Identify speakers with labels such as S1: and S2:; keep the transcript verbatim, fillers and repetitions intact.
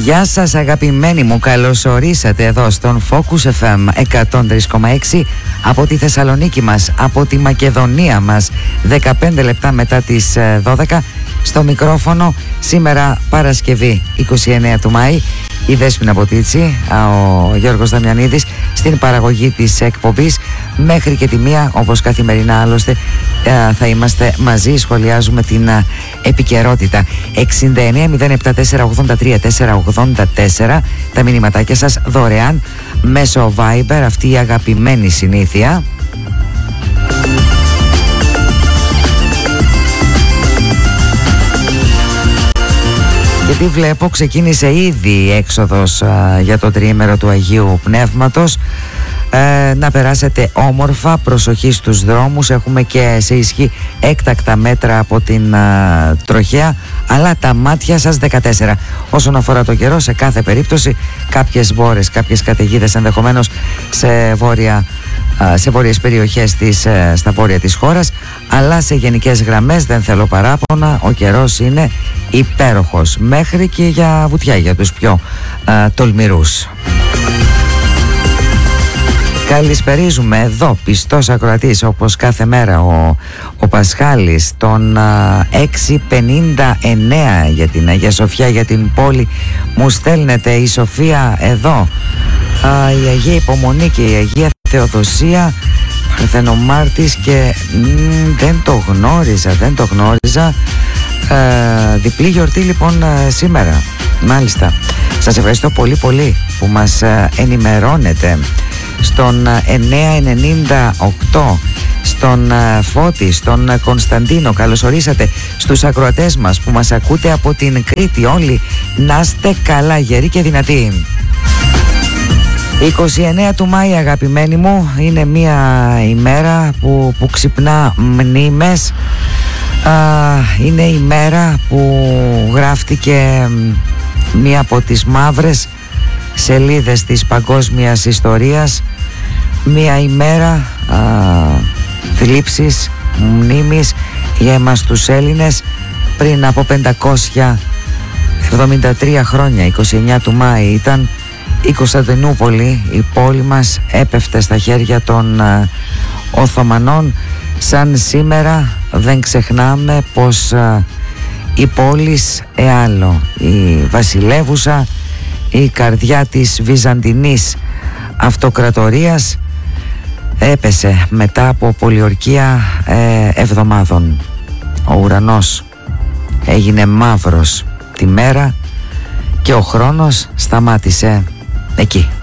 S1: Γεια σας αγαπημένοι μου, καλώς ορίσατε εδώ στον Focus εφ εμ εκατόν τρία κόμμα έξι από τη Θεσσαλονίκη μας, από τη Μακεδονία μας, δεκαπέντε λεπτά μετά τις δώδεκα. Στο μικρόφωνο σήμερα Παρασκευή είκοσι εννέα του Μάη, η Δέσποινα Ποτίτσι, ο Γιώργος Δαμιανίδης στην παραγωγή της εκπομπής. Μέχρι και τη μία, όπως καθημερινά άλλωστε, θα είμαστε μαζί, σχολιάζουμε την επικαιρότητα. Εξήντα εννέα μηδέν επτά τέσσερα ογδόντα τρία τέσσερα ογδόντα τέσσερα τα μηνύματάκια σας δωρεάν μέσω Viber, αυτή η αγαπημένη συνήθεια. Γιατί βλέπω ξεκίνησε ήδη η έξοδος α, για το τριήμερο του Αγίου Πνεύματος. Ε, να περάσετε όμορφα, προσοχή στους δρόμους. Έχουμε και σε ισχύ έκτακτα μέτρα από την α, τροχέα, αλλά τα μάτια σας δεκατέσσερα. Όσον αφορά το καιρό, σε κάθε περίπτωση κάποιες μπόρες, κάποιες καταιγίδες ενδεχομένως σε βόρεια, σε βόρειες περιοχές της, στα βόρεια της χώρας, αλλά σε γενικές γραμμές δεν θέλω παράπονα, ο καιρός είναι υπέροχος, μέχρι και για βουτιά για τους πιο α, τολμηρούς. Καλησπερίζουμε εδώ πιστός ακροατής όπως κάθε μέρα ο, ο Πασχάλης, τον α, έξι πενήντα εννέα για την Αγία Σοφιά, για την πόλη μου στέλνετε. Η Σοφία εδώ, α, η Αγία Υπομονή και η Αγία Θεοδοσία, Παρθενομάρτης και μ, δεν το γνώριζα, δεν το γνώριζα. Ε, διπλή γιορτή λοιπόν ε, σήμερα. Μάλιστα. Σας ευχαριστώ πολύ πολύ που μας ε, ενημερώνετε. Στον εννέα ενενήντα οκτώ, στον Φώτη, στον Κωνσταντίνο, καλώς ορίσατε. Στους ακροατές μας που μας ακούτε από την Κρήτη, όλοι να είστε καλά, γεροί και δυνατοί. είκοσι εννέα του Μάη αγαπημένοι μου, είναι μια ημέρα που, που ξυπνά μνήμες. Α, είναι η μέρα που γράφτηκε μία από τις μαύρες σελίδες της παγκόσμιας ιστορίας, μία ημέρα α, θλίψης, μνήμης για εμάς τους Έλληνες. Πριν από πεντακόσια εβδομήντα τρία χρόνια, είκοσι εννέα του Μάη ήταν, η Κωνσταντινούπολη, η πόλη μας, έπεφτε στα χέρια των α, Οθωμανών. Σαν σήμερα δεν ξεχνάμε πως α, η πόλης εάλλο, η βασιλεύουσα, η καρδιά της Βυζαντινής Αυτοκρατορίας, έπεσε μετά από πολιορκία ε, εβδομάδων. Ο ουρανός έγινε μαύρος τη μέρα και ο χρόνος σταμάτησε εκεί.